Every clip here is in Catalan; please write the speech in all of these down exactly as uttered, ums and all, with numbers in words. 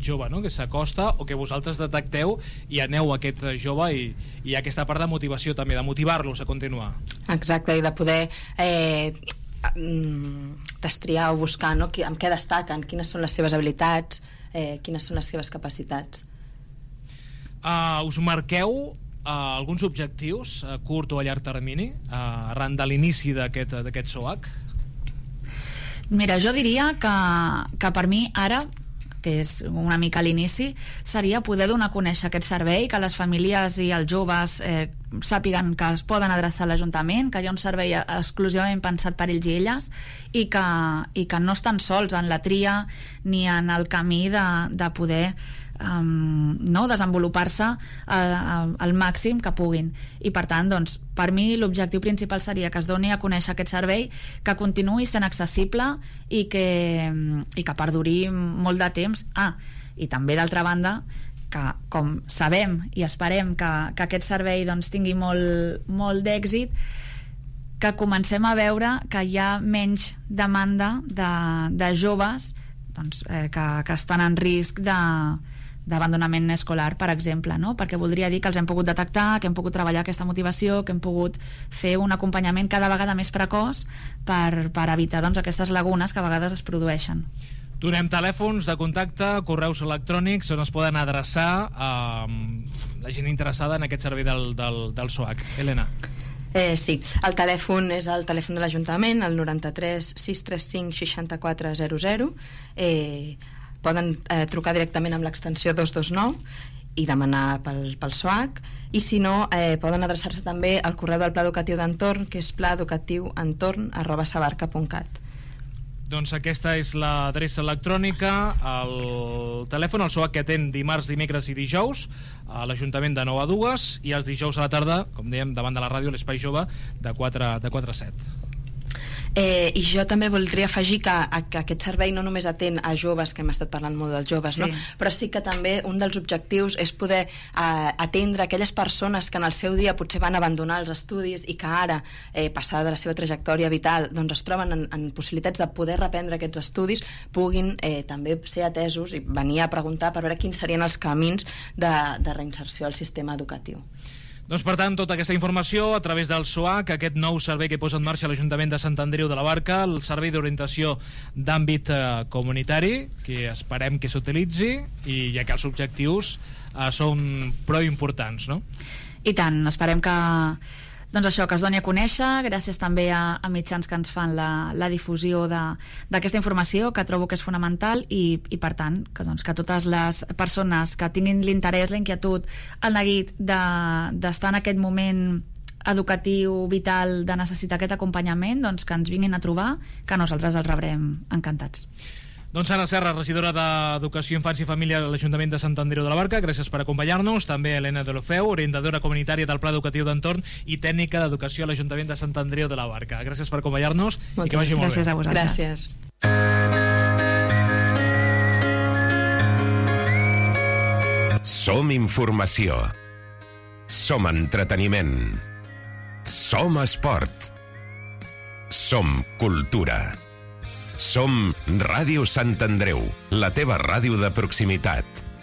jove, no? Que s'acosta o que vosaltres detecteu i aneu a aquest jove i, i aquesta part de motivació també, de motivar-los a continuar. Exacte, i de poder eh, destriar o buscar, no? Amb què destaquen, quines són les seves habilitats, eh, quines són les seves capacitats. Uh, us marqueu uh, alguns objectius a curt o a llarg termini uh, arran de l'inici d'aquest d'aquest S O A C? Mira, jo diria que, que per mi ara, que és una mica l'inici, seria poder donar a conèixer aquest servei, que les famílies i els joves eh, sàpiguen que es poden adreçar a l'Ajuntament, que hi ha un servei exclusivament pensat per ells i elles, i que, i que no estan sols en la tria ni en el camí de, de poder Um, no, desenvolupar-se uh, al màxim que puguin, i per tant, doncs, per mi l'objectiu principal seria que es doni a conèixer aquest servei, que continuï sent accessible i que, i que perduri molt de temps. Ah, i també d'altra banda que, com sabem i esperem que, que aquest servei doncs, tingui molt, molt d'èxit, que comencem a veure que hi ha menys demanda de, de joves doncs, eh, que, que estan en risc de d'abandonament escolar, per exemple, no? Perquè voldria dir que els hem pogut detectar, que hem pogut treballar aquesta motivació, que hem pogut fer un acompanyament cada vegada més precoç per, per evitar doncs, aquestes lagunes que a vegades es produeixen. Donem telèfons de contacte, correus electrònics on es poden adreçar a la gent interessada en aquest servei del, del, del S O A C. Helena. Eh, sí, el telèfon és el telèfon de l'Ajuntament, el noranta-tres sis tres cinc seixanta-quatre zero zero. Eh, poden eh, trucar directament amb l'extensió dos dos nou i demanar pel, pel S O A C, i si no, eh, poden adreçar-se també al correu del Pla Educatiu d'Entorn, que és plaeducatiuentorn arroba sabarca punt cat. Doncs aquesta és l'adreça electrònica, el telèfon, el S O A C que atén dimarts, dimecres i dijous a l'Ajuntament de nou a dues, i els dijous a la tarda, com dèiem, davant de la ràdio, l'Espai Jove, de quatre a set. Eh, i jo també voldria afegir que, que aquest servei no només atén a joves, que hem estat parlant molt dels joves, sí. No? Però sí que també un dels objectius és poder eh, atendre aquelles persones que en el seu dia potser van abandonar els estudis i que ara, eh, passada de la seva trajectòria vital, doncs es troben en, en possibilitats de poder reprendre aquests estudis, puguin eh, també ser atesos i venir a preguntar per veure quins serien els camins de, de reinserció al sistema educatiu. Doncs per tant, tota aquesta informació a través del S O A C, aquest nou servei que posa en marxa l'Ajuntament de Sant Andreu de la Barca, el servei d'orientació d'àmbit eh, comunitari, que esperem que s'utilitzi, i ja que els objectius eh, són prou importants, no? I tant, esperem que doncs això, que es doni a conèixer, gràcies també a, a mitjans que ens fan la, la difusió d'aquesta informació, que trobo que és fonamental, i, i per tant, que, doncs, que totes les persones que tinguin l'interès, la inquietud, el neguit d'estar en aquest moment educatiu, vital, de necessitar aquest acompanyament, doncs que ens vinguin a trobar, que nosaltres els rebrem encantats. Doncs Anna Serra, regidora d'Educació, Infància i Família a l'Ajuntament de Sant Andreu de la Barca, gràcies per acompanyar-nos. També Helena Deulofeu, orientadora comunitària del Pla Educatiu d'Entorn i tècnica d'Educació a l'Ajuntament de Sant Andreu de la Barca. Gràcies per acompanyar-nos i que vagi molt bé. Gràcies a vosaltres. Gràcies. Som informació. Som entreteniment. Som esport. Som cultura. Som Ràdio Sant Andreu, la teva ràdio de proximitat.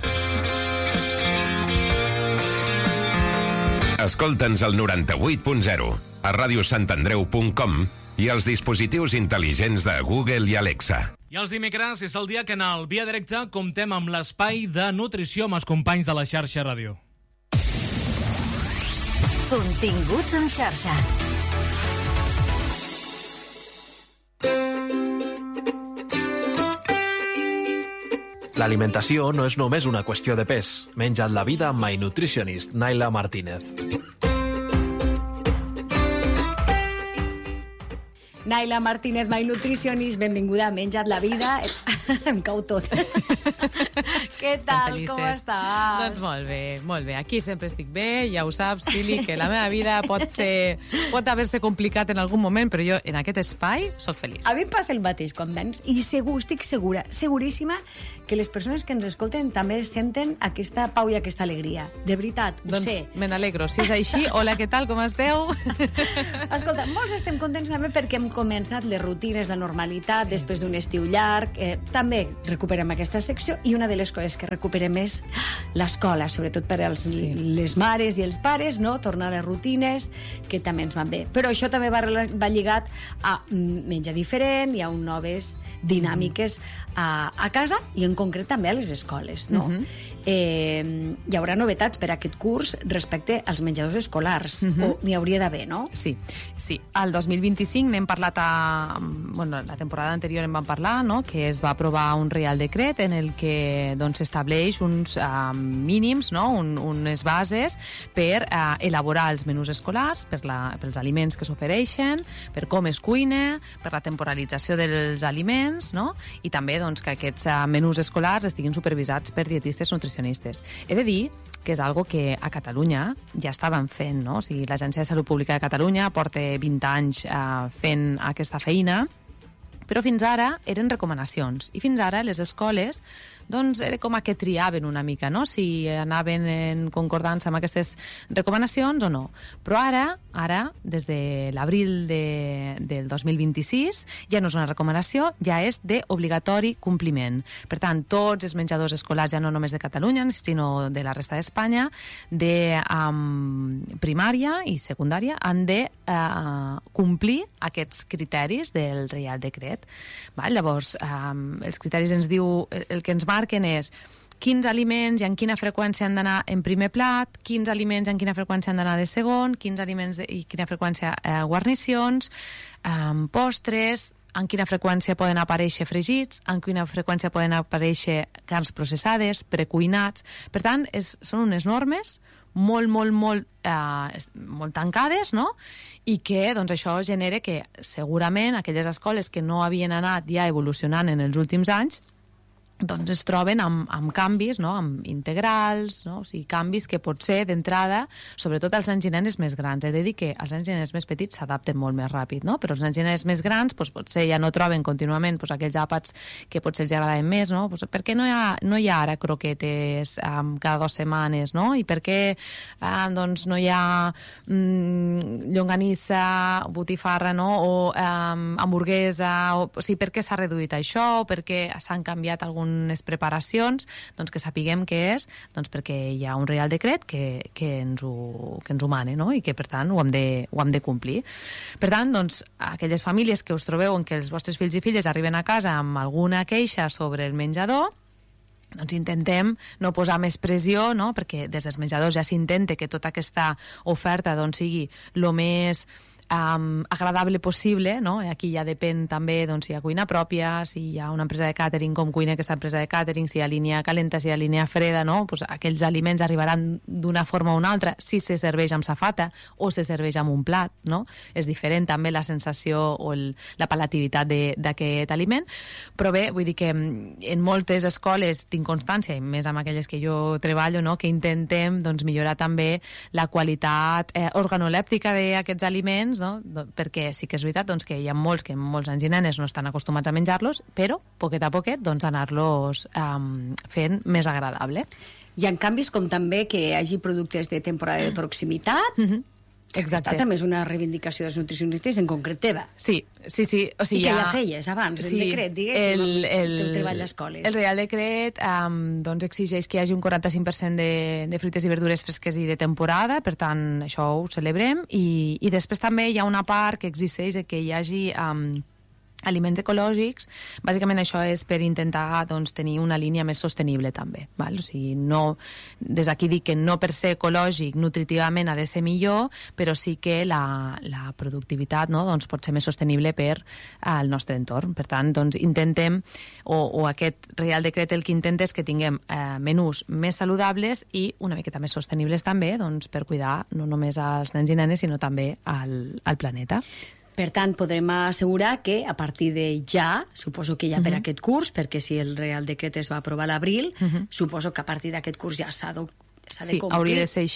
Escolta'ns al noranta-vuit punt zero, a radiosantandreu punt com i als dispositius intel·ligents de Google i Alexa. I els dimecres és el dia que en el Via Directa comptem amb l'espai de nutrició amb els companys de la xarxa ràdio. Continguts en xarxa. L'alimentació no és només una qüestió de pes. Menja't la vida amb My Nutritionist, Naila Martínez. Naila Martínez, My Nutritionist, benvinguda a Menja't la vida. Em cau tot. Què tal, com estàs? Doncs molt bé, molt bé. Aquí sempre estic bé, ja ho saps, Fili, que la meva vida pot ser, pot haver-se complicat en algun moment, però jo en aquest espai sóc feliç. A mi em passa el mateix quan vens, i segur, estic segura, seguríssima, que les persones que ens escolten també senten aquesta pau i aquesta alegria. De veritat, ho doncs sé. Me n'alegro. Si és així, hola, què tal, com esteu? Escolta, molts estem contents també perquè hem començat les rutines de normalitat sí. després d'un estiu llarg. Eh, també recuperem aquesta secció i una de les coses que recuperem és l'escola, sobretot per als, sí. les mares i els pares, no? Tornar a les rutines, que també ens van bé. Però això també va, va lligat a menjar diferent i a un noves dinàmiques a, a casa i en concret també a les escoles, no? Uh-huh. Eh, hi haurà novetats per a aquest curs respecte als menjadors escolars, uh-huh. o n'hi hauria d'haver, no? Sí, sí. Al dos mil vint-i-cinc n'hem parlat a... Bueno, la temporada anterior en vam parlar, no?, que es va aprovar un Reial Decret en el que doncs, estableix uns uh, mínims, no?, un, unes bases per uh, elaborar els menús escolars, per la, pels aliments que s'ofereixen, per com es cuina, per la temporalització dels aliments, no?, i també doncs, que aquests uh, menús escolars estiguin supervisats per dietistes nutricionistes. He de dir que és algo que a Catalunya ja estaven fent, no? O sigui, l'Agència de Salut Pública de Catalunya porta vint anys eh, fent aquesta feina, però fins ara eren recomanacions. I fins ara les escoles doncs era com a que triaven una mica, no?, si anaven en concordança amb aquestes recomanacions o no. Però ara, ara des de l'abril de, del dos mil vint-i-sis, ja no és una recomanació, ja és d'obligatori compliment. Per tant, tots els menjadors escolars, ja no només de Catalunya, sinó de la resta d'Espanya, de um, primària i secundària, han de uh, complir aquests criteris del Reial Decret. Val? Llavors, um, els criteris ens diu, el que ens marquen és quins aliments i en quina freqüència han d'anar en primer plat, quins aliments i en quina freqüència han d'anar de segon, quins aliments de, i quina freqüència eh, guarnicions, eh, postres, en quina freqüència poden aparèixer fregits, en quina freqüència poden aparèixer carns processades, precuinats. Per tant, és, són unes normes molt, molt, molt, eh, molt tancades, no?, i que doncs, això genera que segurament aquelles escoles que no havien anat ja evolucionant en els últims anys doncs es troben amb, amb canvis, no?, amb integrals, no?, o sigui, canvis que potser d'entrada, sobretot als nens i nenes més grans. He de dir que els nens i nenes més petits s'adapten molt més ràpid, no?, però els nens i nenes més grans doncs, potser ja no troben contínuament doncs, aquells àpats que potser els agradaven més, no?, doncs, per què no hi ha, no hi ha ara croquetes um, cada dues setmanes, no?, i per què um, doncs, no hi ha um, llonganissa, botifarra, no?, o um, hamburguesa, o, o sigui, per què s'ha reduït això, o per què s'han canviat alguns unes preparacions, doncs que sapiguem què és, doncs perquè hi ha un Reial Decret que, que, ens, ho, que ens ho mana, no?, i que per tant ho hem de, ho hem de complir. Per tant, doncs, aquelles famílies que us trobeu en què els vostres fills i filles arriben a casa amb alguna queixa sobre el menjador, doncs intentem no posar més pressió, no?, perquè des dels menjadors ja s'intenta que tota aquesta oferta doncs, sigui el més Um, agradable possible, no? Aquí ja depèn també doncs, si hi ha cuina pròpia, si hi ha una empresa de càtering, com cuina aquesta empresa de càtering, si hi ha línia calenta, si hi ha línia freda, no? Pues aquells aliments arribaran d'una forma o una altra, si se serveix amb safata o se serveix amb un plat, no? És diferent també la sensació o el, la palativitat d'aquest aliment, però bé, vull dir que en moltes escoles tinc constància, i més amb aquelles que jo treballo, no? Que intentem doncs, millorar també la qualitat eh, organolèptica d'aquests aliments, no? Perquè sí que és veritat doncs, que hi ha molts que molts nens i nenes no estan acostumats a menjar-los, però poquet a poquet doncs, anar-los um, fent més agradable. Hi ha canvis com també que hi hagi productes de temporada de proximitat. Mm-hmm. Exacte. Aquesta també és una reivindicació dels nutricionistes, en concret teva. Sí, sí, sí. O sigui, I que ja, ja feies abans, sí, el decret, diguéssim, el, el teu treball a escoles. El Reial Decret um, doncs exigeix que hi hagi un quaranta-cinc per cent de, de fruites i verdures fresques i de temporada, per tant, això ho celebrem, i, i després també hi ha una part que existeix que hi hagi Um, aliments ecològics. Bàsicament això és per intentar doncs, tenir una línia més sostenible també. Val? O sigui, no, des d'aquí dic que no per ser ecològic nutritivament ha de ser millor, però sí que la, la productivitat no, doncs, pot ser més sostenible per al nostre entorn. Per tant, doncs, intentem, o, o aquest Reial Decret el que intenta és que tinguem eh, menús més saludables i una miqueta més sostenibles també doncs, per cuidar no només als nens i nenes, sinó també al, al planeta. Per tant, podrem assegurar que a partir de ja, suposo que ja per uh-huh. aquest curs, perquè si el Reial Decret es va aprovar a l'abril, uh-huh. suposo que a partir d'aquest curs ja s'ha de, s'ha de sí, complir. Hauria de ser així.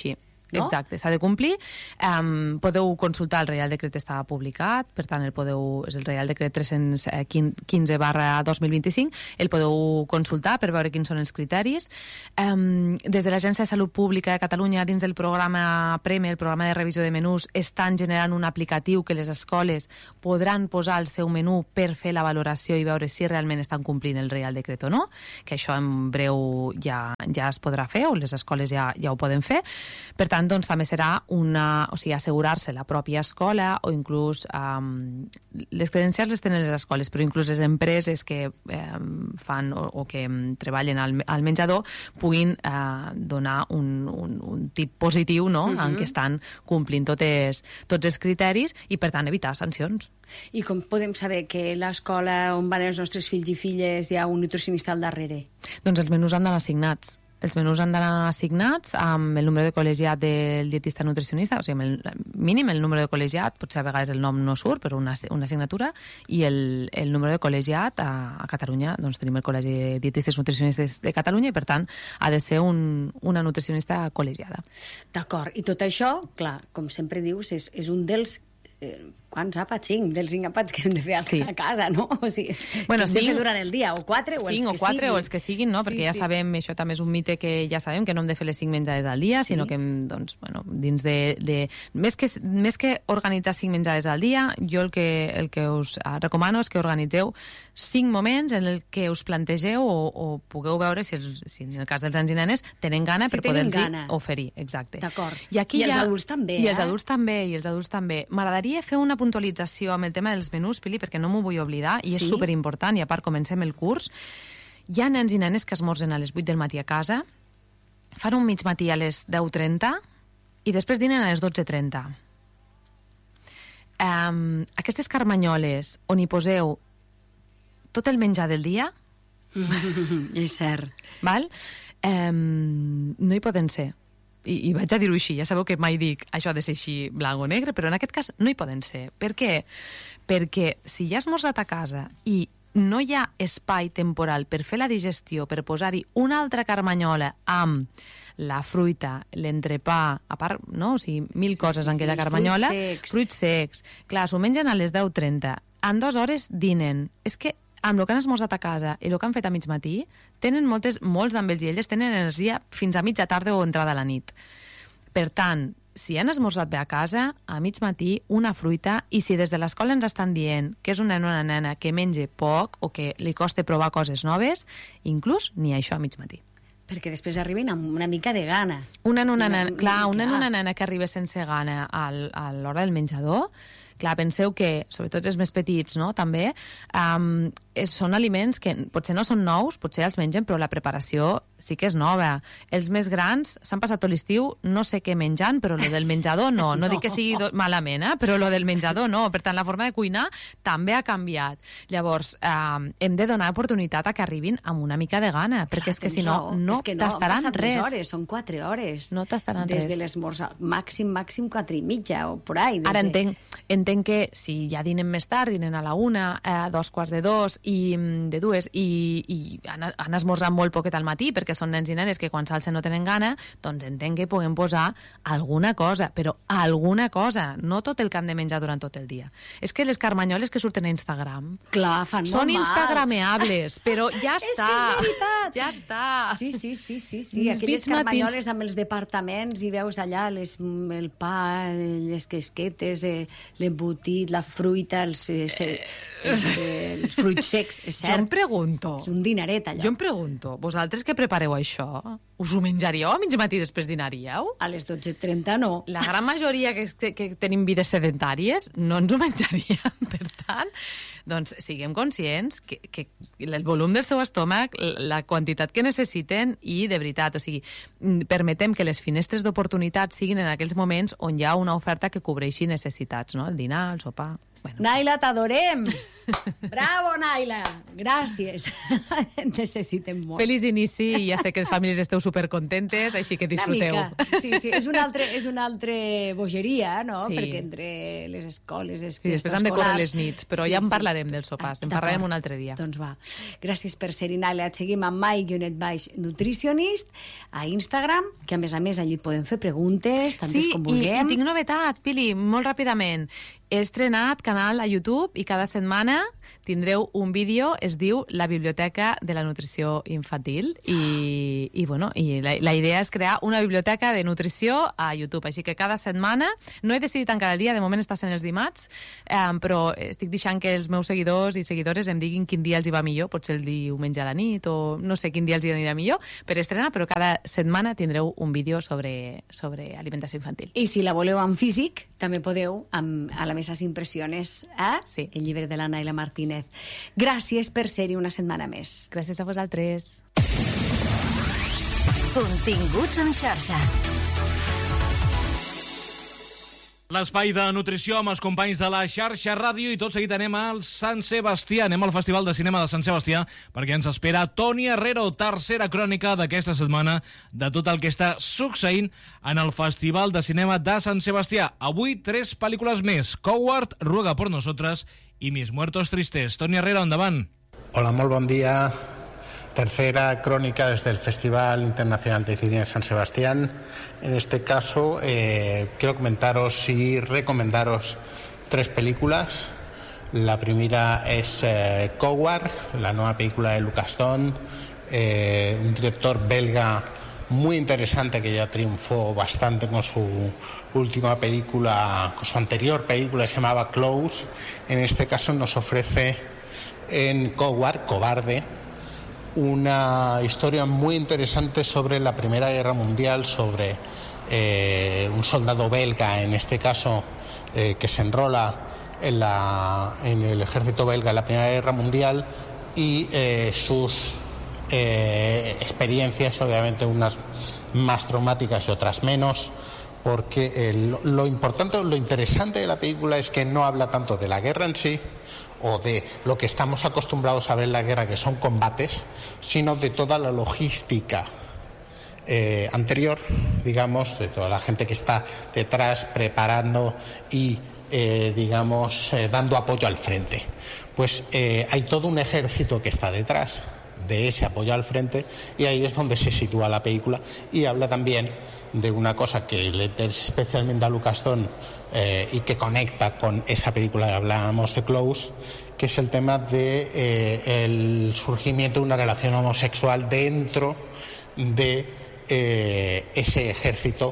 No? Exacte, s'ha de complir. Um, podeu consultar, el Reial Decret està publicat, per tant, el podeu, és el Reial Decret tres-cents quinze barra dos mil vint-i-cinc, el podeu consultar per veure quins són els criteris. Um, des de l'Agència de Salut Pública de Catalunya, dins del programa PREME, el programa de revisió de menús, estan generant un aplicatiu que les escoles podran posar el seu menú per fer la valoració i veure si realment estan complint el Reial Decret o no, que això en breu ja, ja es podrà fer, o les escoles ja, ja ho poden fer. Per tant, doncs també serà una, o sigui, assegurar-se la pròpia escola, o inclús um, les credencials les tenen les escoles, però inclús les empreses que um, fan o, o que um, treballen al, al menjador puguin uh, donar un, un, un tip positiu, no?, uh-huh. en què estan complint totes, tots els criteris i, per tant, evitar sancions. I com podem saber que a l'escola on van els nostres fills i filles hi ha un nutricionista al darrere? Doncs els menús han d'anar assignats. Els menús han d'anar assignats amb el número de col·legiat del dietista nutricionista, o sigui, amb el mínim, el número de col·legiat, potser a vegades el nom no surt, però una, una assignatura, i el, el número de col·legiat a, a Catalunya, doncs tenim el Col·legi de Dietistes Nutricionistes de Catalunya i, per tant, ha de ser un, una nutricionista col·legiada. D'acord, i tot això, clar, com sempre dius, és, és un dels... Eh, quants àpats? Cinc, dels cinc àpats que hem de fer a, sí. a casa, no? O sigui, bueno, que hem cinc, de fer durant el dia, o quatre, o els cinc, que o quatre, siguin. o els que siguin, no? Perquè sí, ja sí. sabem, això també és un mite que ja sabem, que no hem de fer les cinc menjades al dia, sí. sinó que hem, doncs, bueno, dins de... de més, que, més que organitzar cinc menjades al dia, jo el que, el que us recomano és que organitzeu cinc moments en el que us plantegeu o, o pugueu veure si, el, si en el cas dels nens i nenes tenen gana si per poder-los oferir. Exacte. D'acord. I, aquí I els ha... adults també, I eh? els adults també, i els adults també. M'agradaria fer una puntualització amb el tema dels menús, Pili, perquè no m'ho vull oblidar, i és sí? superimportant, i a part comencem el curs. Hi ha nens i nenes que esmorzen a les vuit del matí a casa, fan un mig matí a les deu trenta i després dinen a les dotze trenta. Um, aquestes carmanyoles on hi poseu tot el menjar del dia... és cert. Val? Um, no hi poden ser. I, i vaig a dir-ho així, ja sabeu que mai dic això ha de ser així blanc o negre, però en aquest cas no hi poden ser. Per què? Perquè si ja has esmorzat a casa i no hi ha espai temporal per fer la digestió, per posar-hi una altra carmanyola amb la fruita, l'entrepà, a part, no? O sigui, mil coses sí, sí, en aquella carmanyola. Fruits secs. Fruits secs. Clar, s'ho mengen a les deu trenta. En dues hores dinen. És que amb el que han esmorzat a casa i el que han fet a mig matí, tenen moltes, molts d'ells i elles tenen energia fins a mitja tarda o entrada a la nit. Per tant, si han esmorzat bé a casa, a mig matí, una fruita, i si des de l'escola ens estan dient que és un nen o una nena que menja poc o que li costa provar coses noves, inclús ni això a mig matí. Perquè després arriben amb una mica de gana. Un nen o una nena, clar, un nen o una nena que arriba sense gana al, a l'hora del menjador, clar, penseu que, sobretot els més petits, no?, també, um, són aliments que potser no són nous, potser els mengen, però la preparació sí que és nova. Els més grans s'han passat tot l'estiu no sé què menjant, però lo del menjador no. No, no. dic que sigui malament, eh? Però lo del menjador no. Per tant, la forma de cuinar també ha canviat. Llavors, eh, hem de donar oportunitat a que arribin amb una mica de gana, perquè Clar, és que si no, no no tastaran res. Hores, són quatre hores. No tastaran des res. Des de l'esmorzar, màxim, màxim quatre i mitja, o por ahí. Ara de... entenc, entenc que si ja dinen més tard, dinen a la una, a dos quarts de dos, i de dues, i, i han, han esmorzat molt poquet al matí, perquè són nens i nenes que quan s'alcen no tenen gana, doncs entenc que puguem posar alguna cosa, però alguna cosa, no tot el que han de menjar durant tot el dia. És que les carmanyoles que surten a Instagram Clar, fan són molt instagrameables, però ja està. És que és veritat. Ja està. Sí, sí, sí, sí, sí. Aquelles carmanyoles matins... amb els departaments i veus allà les, el pa, les quesquetes, l'embotit, la fruita, els, els, els, els fruits secs, és cert. Jo em pregunto... És un dineret, allò. Jo em pregunto, vosaltres que prepareu això, us ho menjaríeu a mig matí i després dinaríeu? A les dotze trenta no. La gran majoria que, que tenim vides sedentàries no ens ho menjaríem, per tant... Doncs siguem conscients que, que el volum del seu estómac, la quantitat que necessiten i, de veritat, o sigui, permetem que les finestres d'oportunitat siguin en aquells moments on hi ha una oferta que cobreixi necessitats, no? El dinar, el sopar... Bueno. Naila, t'adorem! Bravo, Naila! Gràcies. Necessitem molt. Feliç inici, i ja sé que les famílies esteu supercontentes, així que disfruteu. Una mica. Sí, sí, és una altra, és una altra bogeria, no? Sí. Perquè entre les escoles, les sí, després han de córrer les nits. nits, però Sí, ja en sí. parlarem dels sopars, en D'acord. parlarem un altre dia. Doncs va. Gràcies per ser-hi, Nàlia. Et seguim amb Mike Guionet Baix Nutricionist a Instagram, que a més a més allí et poden fer preguntes, tantes Sí, com i, i vulguem. tinc novetat, Pili, molt ràpidament. He estrenat canal a YouTube i cada setmana tindreu un vídeo, es diu La Biblioteca de la Nutrició Infantil i, i, bueno, i la, la idea és crear una biblioteca de nutrició a YouTube, així que cada setmana, no he decidit encara el dia, de moment està sent els dimarts, eh, però estic deixant que els meus seguidors i seguidores em diguin quin dia els hi va millor, potser el diumenge a la nit o no sé quin dia els hi anirà millor per estrenar, però cada setmana tindreu un vídeo sobre, sobre alimentació infantil. I si la voleu en físic, també podeu amb, a la Mesas Impressiones, eh? Sí. El llibre de la Naila Martínez. Gràcies per ser-hi una setmana més. Gràcies a vosaltres. Continguts en xarxa. L'espai de nutrició amb els companys de la xarxa ràdio i tot seguit anem al Sant Sebastià, anem al Festival de Cinema de Sant Sebastià perquè ens espera Toni Herrero, tercera crònica d'aquesta setmana de tot el que està succeint en el Festival de Cinema de Sant Sebastià. Avui tres pel·lícules més, Coward, Ruega por nosotras i Mis muertos tristes. Toni Herrero, endavant. Hola, molt bon dia. Tercera crónica desde el Festival Internacional de Cine de San Sebastián. En este caso, eh, quiero comentaros y recomendaros tres películas. La primera es eh, Coward, la nueva película de Luc Besson, eh, un director belga muy interesante que ya triunfó bastante con su última película, con su anterior película, se llamaba Close. En este caso nos ofrece en Coward, Cobarde, una historia muy interesante sobre la Primera Guerra Mundial, sobre eh, un soldado belga, en este caso, eh, que se enrola en, la, en el ejército belga en la Primera Guerra Mundial y eh, sus eh, experiencias, obviamente unas más traumáticas y otras menos, porque el, lo importante, lo interesante de la película es que no habla tanto de la guerra en sí, o de lo que estamos acostumbrados a ver en la guerra, que son combates, sino de toda la logística eh, anterior, digamos, de toda la gente que está detrás preparando y, eh, digamos, eh, dando apoyo al frente. Pues eh, hay todo un ejército que está detrás de ese apoyo al frente y ahí es donde se sitúa la película y habla también de una cosa que le interesa especialmente a Luc Besson eh, y que conecta con esa película que hablábamos de Close, que es el tema de eh, el surgimiento de una relación homosexual dentro de eh, ese ejército.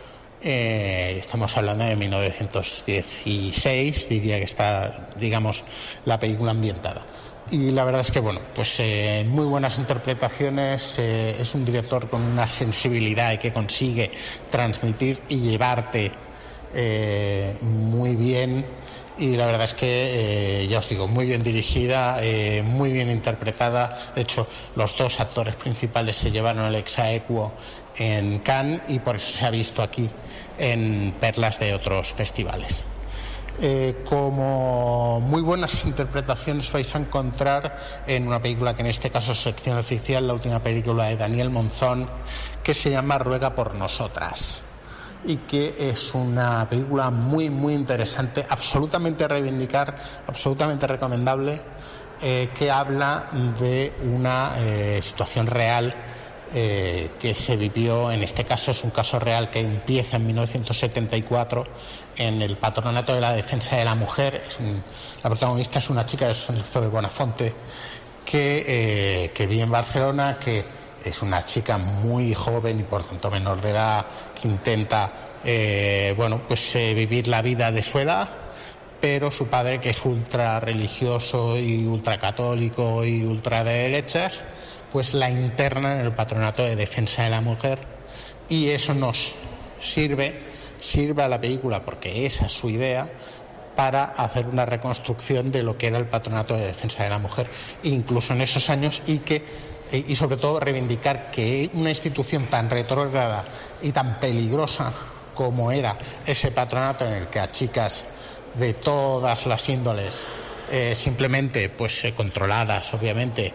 Eh, estamos hablando de mil novecientos dieciséis, diría que está, digamos, la película ambientada. Y la verdad es que, bueno, pues eh, muy buenas interpretaciones, eh, es un director con una sensibilidad que consigue transmitir y llevarte eh, muy bien, y la verdad es que, eh, ya os digo, muy bien dirigida, eh, muy bien interpretada. De hecho, los dos actores principales se llevaron el ex aequo en Cannes y por eso se ha visto aquí en perlas de otros festivales. Eh, como muy buenas interpretaciones vais a encontrar en una película que en este caso es sección oficial, la última película de Daniel Monzón, que se llama Ruega por nosotras, y que es una película muy muy interesante, absolutamente a reivindicar, absolutamente recomendable, eh, que habla de una eh, situación real eh, que se vivió. En este caso es un caso real que empieza en mil novecientos setenta y cuatro en el Patronato de la Defensa de la Mujer. Es un, la protagonista es una chica, es Zoe Bonafonte, que, eh, que vive en Barcelona, que es una chica muy joven y por tanto menor de edad, que intenta eh, bueno, pues, eh, vivir la vida de su edad, pero su padre, que es ultra religioso y ultracatólico y ultra de derechas, pues la interna en el Patronato de Defensa de la Mujer, y eso nos sirve sirve a la película, porque esa es su idea, para hacer una reconstrucción de lo que era el Patronato de Defensa de la Mujer, incluso en esos años, y que y sobre todo reivindicar que una institución tan retrógrada y tan peligrosa como era ese patronato, en el que a chicas de todas las índoles, eh, simplemente pues eh, controladas obviamente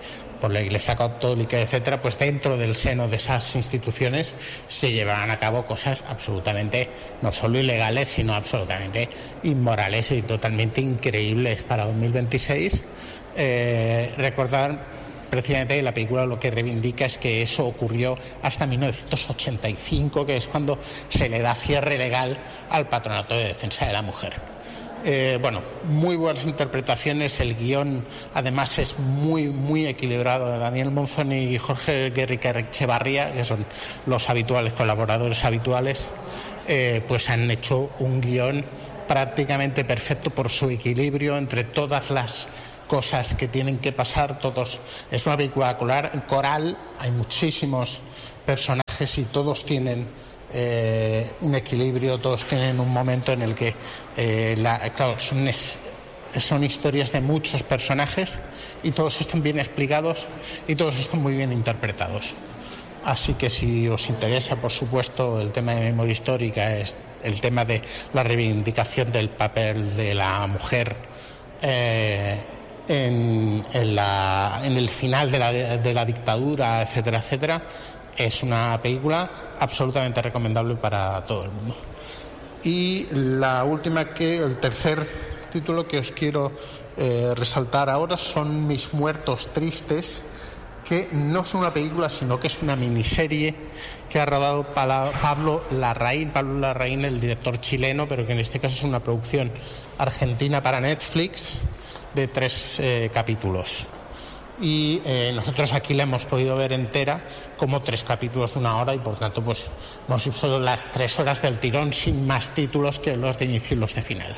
por la Iglesia Católica, etcétera, pues dentro del seno de esas instituciones se llevarán a cabo cosas absolutamente, no solo ilegales, sino absolutamente inmorales y totalmente increíbles para dos mil veintiséis. Eh, recordar precisamente la película lo que reivindica es que eso ocurrió hasta mil novecientos ochenta y cinco, que es cuando se le da cierre legal al Patronato de Defensa de la Mujer. Eh, bueno, muy buenas interpretaciones, el guión además es muy muy equilibrado. Daniel Monzón y Jorge Guerrica Echevarría, que son los habituales colaboradores habituales, eh, pues han hecho un guión prácticamente perfecto por su equilibrio entre todas las cosas que tienen que pasar. Todos, es una película coral, hay muchísimos personajes y todos tienen eh, un equilibrio, todos tienen un momento en el que eh, la, claro, son, es, son historias de muchos personajes y todos están bien explicados y todos están muy bien interpretados. Así que si os interesa, por supuesto, el tema de memoria histórica, es el tema de la reivindicación del papel de la mujer eh, En, en, la, en el final de la, de la dictadura, etcétera, etcétera, es una película absolutamente recomendable para todo el mundo. Y la última, que el tercer título que os quiero eh, resaltar ahora son Mis muertos tristes, que no es una película, sino que es una miniserie que ha rodado Pablo Larraín, Pablo Larraín, el director chileno, pero que en este caso es una producción argentina para Netflix, de tres eh, capítulos. Y eh, nosotros aquí la hemos podido ver entera como tres capítulos de una hora y por tanto pues hemos visto las tres horas del tirón sin más títulos que los de inicio y los de final.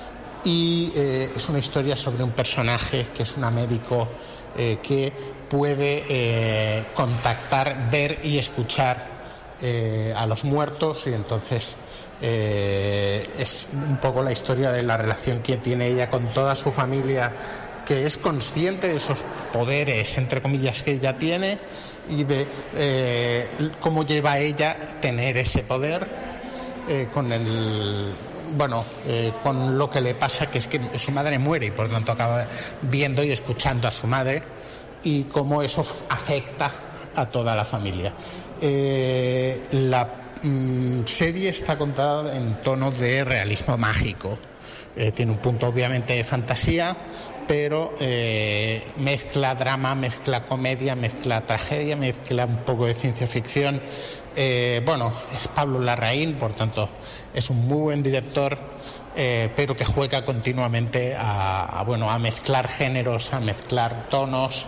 Y eh, es una historia sobre un personaje que es una médico eh, que puede eh, contactar, ver y escuchar eh, a los muertos, y entonces Eh, es un poco la historia de la relación que tiene ella con toda su familia, que es consciente de esos poderes, entre comillas, que ella tiene, y de eh, cómo lleva a ella tener ese poder eh, con el bueno eh, con lo que le pasa, que es que su madre muere y por tanto acaba viendo y escuchando a su madre, y cómo eso afecta a toda la familia. Eh, la Mm, serie está contada en tono de realismo mágico. Eh, tiene un punto obviamente de fantasía, pero eh, mezcla drama, mezcla comedia, mezcla tragedia, mezcla un poco de ciencia ficción. Eh, bueno, es Pablo Larraín, por tanto es un muy buen director, eh, pero que juega continuamente a, a, bueno, a mezclar géneros, a mezclar tonos.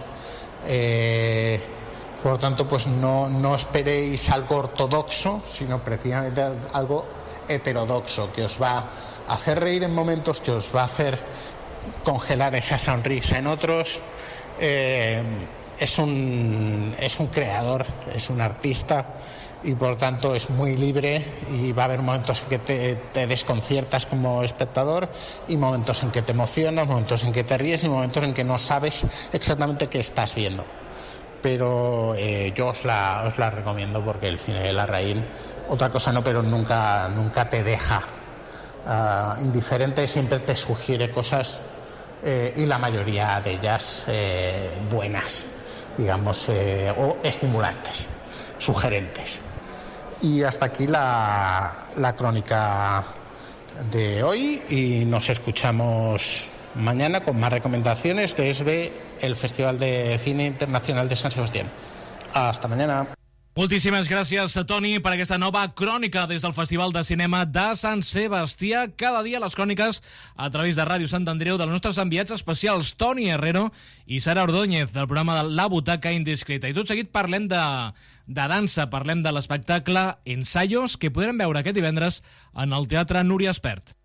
Eh, Por lo tanto, pues no, no esperéis algo ortodoxo, sino precisamente algo heterodoxo, que os va a hacer reír en momentos, que os va a hacer congelar esa sonrisa en otros. Eh, es un, es un creador, es un artista, y por tanto es muy libre, y va a haber momentos en que te, te desconciertas como espectador, y momentos en que te emocionas, momentos en que te ríes, y momentos en que no sabes exactamente qué estás viendo. Pero eh, yo os la, os la recomiendo, porque el cine de Larraín, otra cosa no, pero nunca, nunca te deja uh, indiferente, siempre te sugiere cosas eh, y la mayoría de ellas eh, buenas, digamos, eh, o estimulantes, sugerentes. Y hasta aquí la, la crónica de hoy, y nos escuchamos mañana con más recomendaciones desde el Festival de Cine Internacional de Sant Sebastián. Hasta mañana. Moltíssimes gràcies, Toni, per aquesta nova crònica des del Festival de Cinema de Sant Sebastià. Cada dia les cròniques a través de Ràdio Sant Andreu dels nostres enviats especials Toni Herrero i Sara Ordóñez del programa de La Butaca Indiscreta. I tot seguit parlem de, de dansa, parlem de l'espectacle Ensayos, que podrem veure aquest divendres en el Teatre Núria Espert.